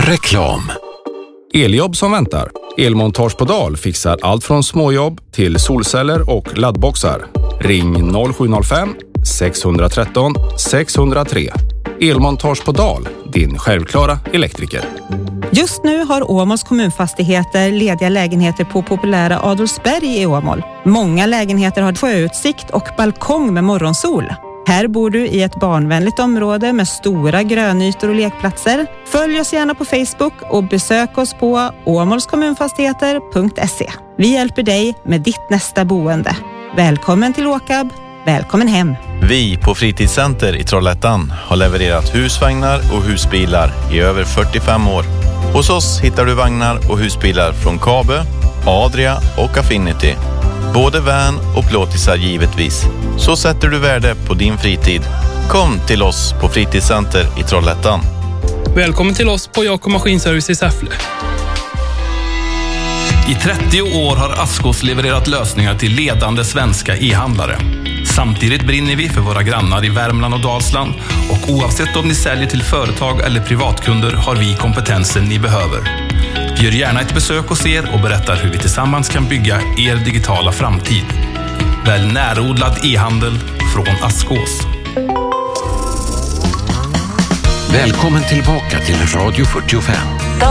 Reklam. Eljobb som väntar. Elmontage på Dal fixar allt från småjobb till solceller och laddboxar. Ring 0705 613 603. Elmontage på Dal, din självklara elektriker. Just nu har Åmåls kommunfastigheter lediga lägenheter på populära Adolfsberg i Åmål. Många lägenheter har sjöutsikt och balkong med morgonsol. Här bor du i ett barnvänligt område med stora grönytor och lekplatser. Följ oss gärna på Facebook och besök oss på åmålskommunfastigheter.se. Vi hjälper dig med ditt nästa boende. Välkommen till Åkab, välkommen hem. Vi på Fritidscenter i Trollhättan har levererat husvagnar och husbilar i över 45 år. Hos oss hittar du vagnar och husbilar från Kabe, Adria och Affinity. Både van och plåtisar givetvis. Så sätter du värde på din fritid. Kom till oss på Fritidscenter i Trollhättan. Välkommen till oss på Jakob Maskinservice i Säffle. I 30 år har Askås levererat lösningar till ledande svenska e-handlare. Samtidigt brinner vi för våra grannar i Värmland och Dalsland, och oavsett om ni säljer till företag eller privatkunder har vi kompetensen ni behöver. Gör gärna ett besök hos er och berättar hur vi tillsammans kan bygga er digitala framtid. Välj närodlad e-handel från Askås. Välkommen tillbaka till Radio 45.